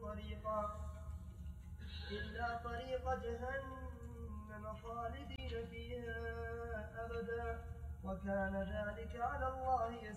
إلا طريق جهنم خالدين فيها أبدا وكان ذلك على الله يسيرا.